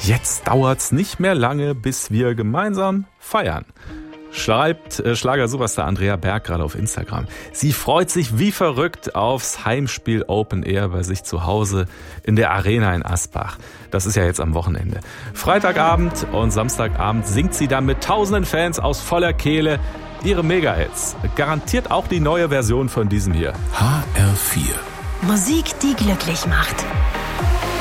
Jetzt dauert's nicht mehr lange, bis wir gemeinsam feiern. Schreibt Schlager-Superstar Andrea Berg gerade auf Instagram. Sie freut sich wie verrückt aufs Heimspiel Open Air bei sich zu Hause in der Arena in Asbach. Das ist ja jetzt am Wochenende. Freitagabend und Samstagabend singt sie dann mit tausenden Fans aus voller Kehle ihre Mega-Hits. Garantiert auch die neue Version von diesem hier. HR4. Musik, die glücklich macht.